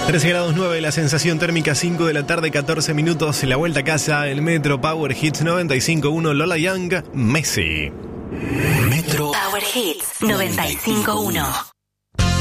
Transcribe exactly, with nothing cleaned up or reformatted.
trece grados nueve, la sensación térmica cinco de la tarde, catorce minutos. La vuelta a casa, el Metro Power Hits noventa y cinco punto uno, Lola Young, Messi. Metro Power Hits noventa y cinco punto uno.